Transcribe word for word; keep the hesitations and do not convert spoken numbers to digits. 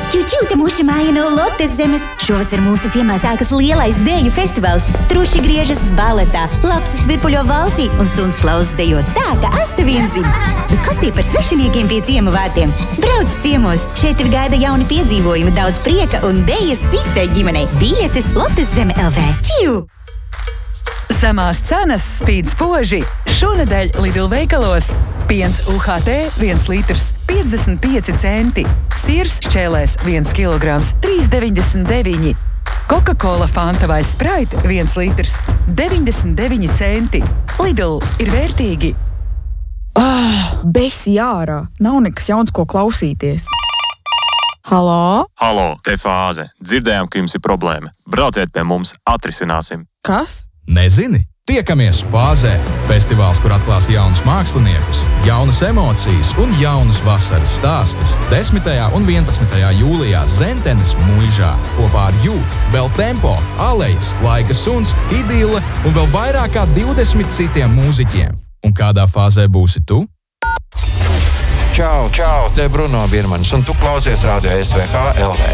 Ķuķu, te mūsu māja no Lotes zemes. Šovasar mūsu ciemā sākas lielais deju festivāls. Truši griežas baletā, lapsas virpuļo valsī un suns klausas dejo tā, ka asta vien zina. Bet kas tie par svešiniekiem pie ciema vārtiem? Brauc ciemos, šeit tevi gaida jauni piedzīvojumi, daudz prieka un dejas visai ģimenei. Biļetes Lotes zeme L V. Čiu! Samās cenas spīd spoži. Šonedēļ Lidl veikalos. Piens U H T viens litrs piecdesmit pieci centi. Sirs šķēlēs viens kilograms trīs deviņdesmit deviņi. Coca-Cola Fanta vai Sprite viens litrs deviņdesmit deviņi centi. Lidl ir vērtīgi. Ah, besi ārā. Nav nekas jauns, ko klausīties. Halo? Halo, te Fāze. Dzirdējām, ka jums ir problēma. Brauciet pie mums, atrisināsim. Kas? Nezini? Tiekamies Fāzē. Festivāls, kur atklās jaunus māksliniekus, jaunas emocijas un jaunus vasaras stāstus. desmitajā un vienpadsmitajā jūlijā Zentenes muižā. Kopā ar Jūt, Bel Tempo, Alejas, Laika suns, Idile un vēl vairāk kā divdesmit citiem mūziķiem. Un kādā fāzē būsi tu? Čau, čau, te Bruno Birmanis, un tu klausies Radio S V H L V.